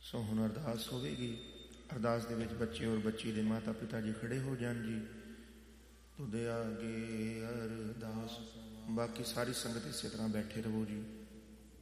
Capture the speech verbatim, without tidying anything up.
ਸੋ ਹੁਣ ਅਰਦਾਸ ਹੋਵੇਗੀ। ਅਰਦਾਸ ਦੇ ਵਿੱਚ ਬੱਚੇ ਔਰ ਬੱਚੀ ਦੇ ਮਾਤਾ ਪਿਤਾ ਜੀ ਖੜੇ ਹੋ ਜਾਣ ਜੀ। ਤੁਦੇ ਆਗੇ ਅਰਦਾਸ। ਬਾਕੀ ਸਾਰੀ ਸੰਗਤ ਇਸੇ ਤਰ੍ਹਾਂ ਬੈਠੇ ਰਹੋ ਜੀ।